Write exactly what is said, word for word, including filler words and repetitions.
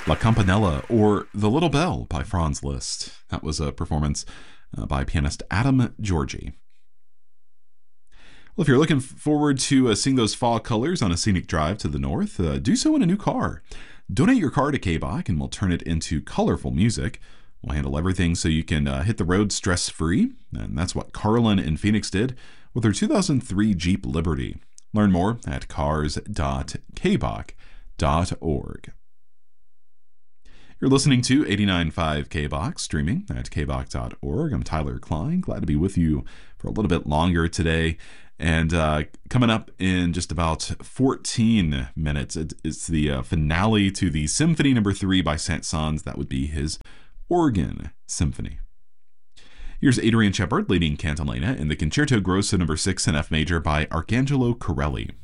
La Campanella, or The Little Bell by Franz Liszt. That was a performance uh, by pianist Adam Georgi. Well, if you're looking forward to uh, seeing those fall colors on a scenic drive to the north, uh, do so in a new car. Donate your car to K B O C and we'll turn it into colorful music. We'll handle everything so you can uh, hit the road stress-free, and that's what Carlin in Phoenix did with her two thousand three Jeep Liberty. Learn more at cars dot k b o c dot org. You're listening to eighty-nine point five K B O C, streaming at k b o c dot org. I'm Tyler Klein, glad to be with you for a little bit longer today. And uh, coming up in just about fourteen minutes, it, it's the uh, finale to the Symphony Number Three by Saint-Saëns. That would be his Organ Symphony. Here's Adrian Shepard leading Cantilena in the Concerto Grosso Number Six in F major by Arcangelo Corelli.